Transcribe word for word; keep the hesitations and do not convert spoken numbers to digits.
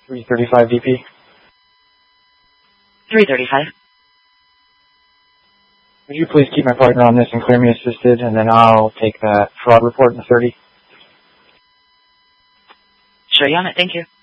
three thirty-five V P. three thirty-five. Would you please keep my partner on this and clear me assisted, and then I'll take that fraud report in the thirty? Sure, you on it. Thank you.